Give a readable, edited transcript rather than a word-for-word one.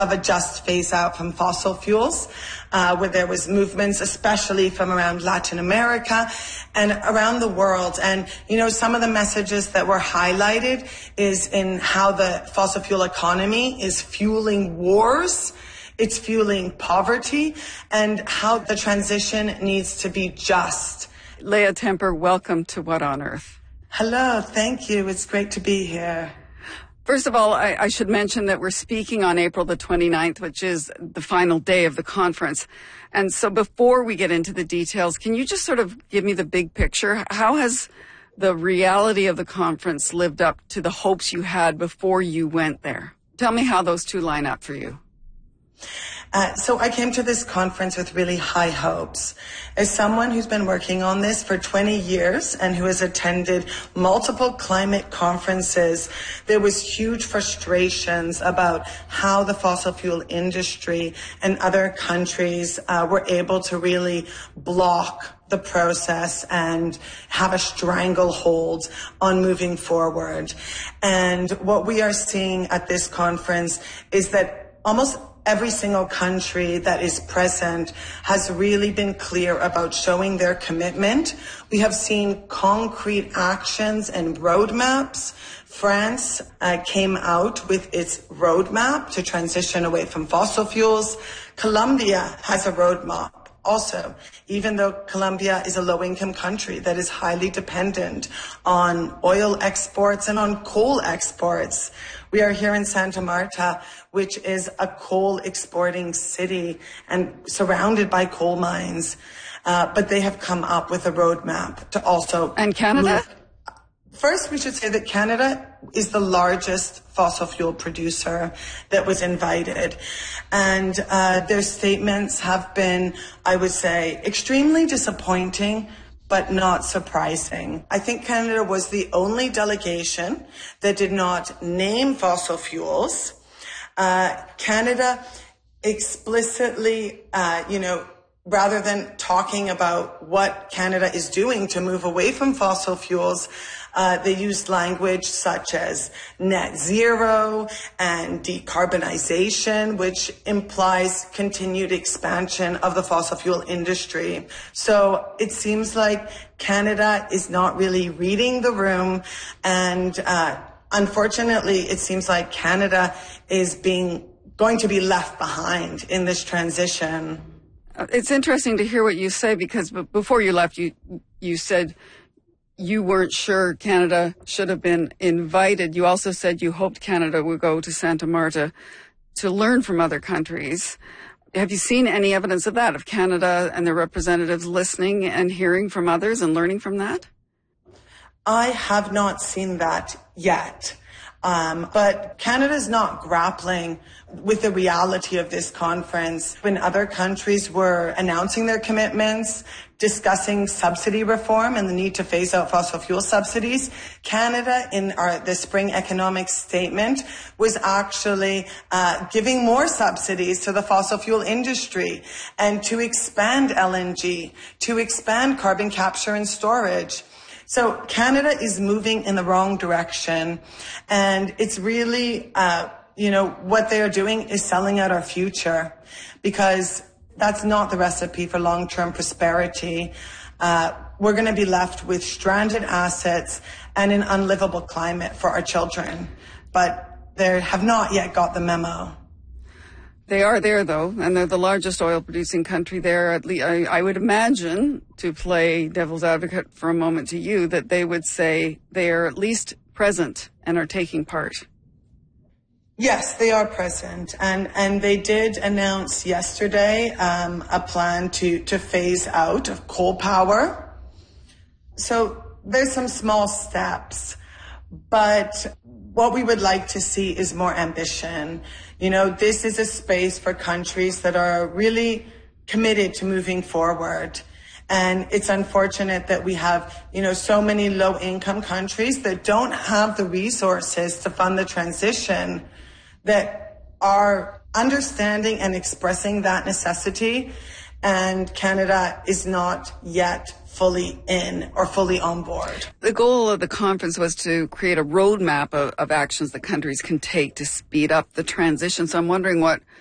of a just phase out from fossil fuels, where there was movements, especially from around Latin America and around the world. And, some of the messages that were highlighted is in how the fossil fuel economy is fueling wars, it's fueling poverty, and how the transition needs to be just. Leah Temper, welcome to What on Earth? Hello, thank you. It's great to be here. First of all, I should mention that we're speaking on April the 29th, which is the final day of the conference. And so before we get into the details, can you just sort of give me the big picture? How has the reality of the conference lived up to the hopes you had before you went there? Tell me how those two line up for you. So I came to this conference with really high hopes. As someone who's been working on this for 20 years and who has attended multiple climate conferences, there was huge frustrations about how the fossil fuel industry and other countries were able to really block the process and have a stranglehold on moving forward. And what we are seeing at this conference is that almost every single country that is present has really been clear about showing their commitment. We have seen concrete actions and roadmaps. France came out with its roadmap to transition away from fossil fuels. Colombia has a roadmap also, even though Colombia is a low-income country that is highly dependent on oil exports and on coal exports. We are here in Santa Marta, which is a coal exporting city and surrounded by coal mines. But they have come up with a roadmap to also... And Canada? First, we should say that Canada is the largest fossil fuel producer that was invited. And their statements have been, I would say, extremely disappointing, but not surprising. I think Canada was the only delegation that did not name fossil fuels. Canada explicitly, rather than talking about what Canada is doing to move away from fossil fuels, they used language such as net zero and decarbonization, which implies continued expansion of the fossil fuel industry. So it seems like Canada is not really reading the room, and unfortunately, it seems like Canada is going to be left behind in this transition. It's interesting to hear what you say, because before you left, you said you weren't sure Canada should have been invited. You also said you hoped Canada would go to Santa Marta to learn from other countries. Have you seen any evidence of that, of Canada and their representatives listening and hearing from others and learning from that? I have not seen that yet. But Canada is not grappling with the reality of this conference. When other countries were announcing their commitments, discussing subsidy reform and the need to phase out fossil fuel subsidies, Canada, in the spring economic statement, was actually giving more subsidies to the fossil fuel industry and to expand LNG, to expand carbon capture and storage. So Canada is moving in the wrong direction, and it's really, what they are doing is selling out our future, because that's not the recipe for long-term prosperity. We're going to be left with stranded assets and an unlivable climate for our children, but they have not yet got the memo. They are there, though, and they're the largest oil-producing country there. At least, I would imagine, to play devil's advocate for a moment to you, that they would say they are at least present and are taking part. Yes, they are present, and they did announce yesterday a plan to phase out of coal power. So there's some small steps, but what we would like to see is more ambition. This is a space for countries that are really committed to moving forward. And it's unfortunate that we have, so many low-income countries that don't have the resources to fund the transition, that are understanding and expressing that necessity and Canada is not yet fully in or fully on board. The goal of the conference was to create a roadmap of actions that countries can take to speed up the transition. So I'm wondering what